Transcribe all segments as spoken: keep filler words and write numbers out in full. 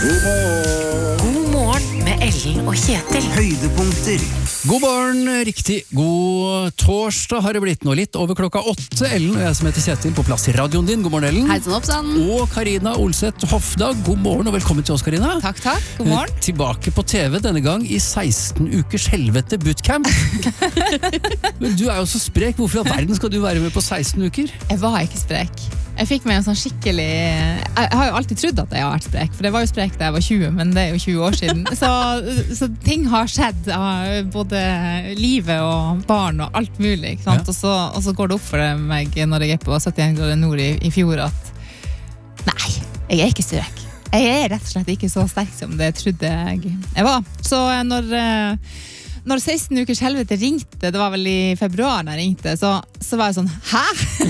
God morgen. God morgen med Ellen og Kjetil. Høydepunkter. God morgen, riktig god torsdag har det blitt nå, litt over klokka åtte. Ellen og jeg som heter Kjetil på plass i radioen din. God morgen, Ellen. Hei sann, oppsann. Og Karina Olseth Hofda, god morgen og velkommen til oss, Karina. Takk, takk. God morgen. Eh, Tilbake på T V denne gang i seksten ukers helvete bootcamp. Men du er jo så sprek, hvorfor i all verden skal du være med på seksten uker? Jeg var ikke sprek. Jeg fikk meg en sånn skikkelig... Jeg har jo alltid trodd at jeg har vært sprek, for det var jo sprek da jeg var tjue, men det er jo tjue år siden. Så, så ting har skjedd, både livet og barn og alt mulig, ikke sant? Ja. Og, så, og så går det opp for meg når jeg er på syttien grader nord i, i fjor at nei, jeg er ikke sprek. Jeg er rett og slett ikke så sterk som det trodde jeg, jeg var. Så når... Når seksten ukers helvete ringte, det var vel i februar når jeg ringte, så, så var jeg sånn, hæ?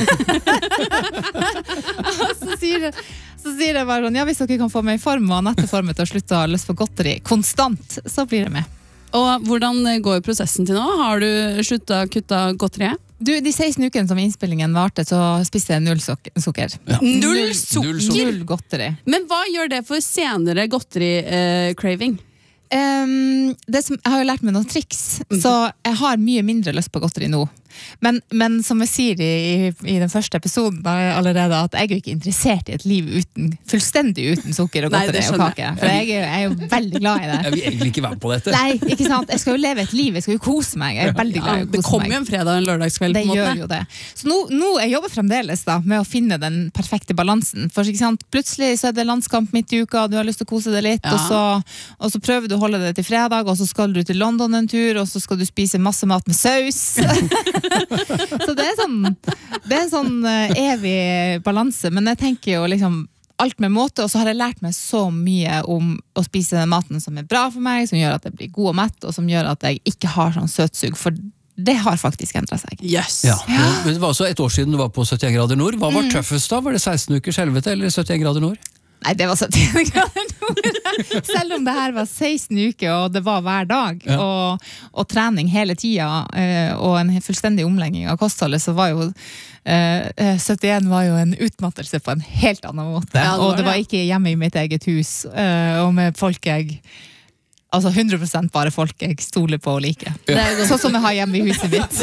så, sier det, så sier det bare sånn, ja, hvis dere kan få meg i form og netteformet og slutte å ha lyst på godteri konstant, så blir det med. Og hvordan går prosessen til nå? Har du sluttet å kutte godteriet? Du, de seksten ukene som innspillingen varte, så spiste jeg null sukker. Ja. Null sukker? Null godteri. Men hva gjør det for senere godteri-craving? Um, det som, jeg har jo lært meg noen triks, mm. så jeg har mye mindre lyst på godteri nå. Men, men som jeg sier i, i den første episoden allerede, at jeg er jo ikke interessert i et liv uten, fullstendig uten sukker og godteri og kake. For jeg er, jeg er jo veldig glad i det. Jeg vil egentlig ikke være på dette. Nei, ikke sant? Jeg skal jo leve et liv, jeg skal jo kose meg. Jeg er veldig glad i å kose meg. Det kommer jo en fredag og en lørdagskveld på en måte. Det gjør jo det. Så nå, nå jeg jobber fremdeles da, med å finne den perfekte balansen. For ikke sant? Plutselig så er det landskamp midt i uka, du har lyst til å kose deg litt, ja. og, så, og så prøver du å holde det til fredag, og så skal du til London en tur, og så skal du spise masse mat med saus. Så det er sånn, det er en sånn uh, evig balanse, men jeg tenker jo liksom alt med måte, og så har jeg lært meg så mye om å spise den maten som er bra for meg, som gjør at jeg blir god og mett, og som gjør at jeg ikke har sånn søtsug, for det har faktisk endret seg. Yes. Ja. Ja. Det var også et år siden du var på syttien grader nord. Hva var mm. tøffest da? Var det seksten ukers helvete eller syttien grader nord? Nei, det var syttien grader nord. Selv om det her var seksten uker, og det var hver dag, ja. og, og trening hele tida, og en fullstendig omlegging av kostholdet, så var jo uh, syttien var jo en utmattelse på en helt annen måte. Ja, det og det var ikke hjemme i mitt eget hus, uh, og med folk jeg Altså hundre prosent bare folk jeg stoler på og liker. Ja. Sånn som jeg har hjemme i huset mitt.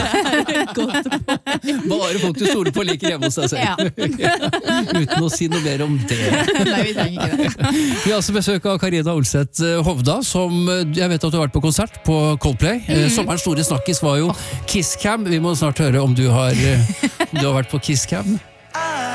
Bare folk du stoler på og liker hjemme hos deg selv. Ja. Uten å si noe mer om det. Nei, vi trenger ikke det. Vi har altså besøk av Karina Olseth Hofda, som jeg vet at du har vært på konsert på Coldplay. Mm. Sommerens store snakkis var jo Kiss Cam. Vi må snart høre om du har, om du har vært på Kiss Cam.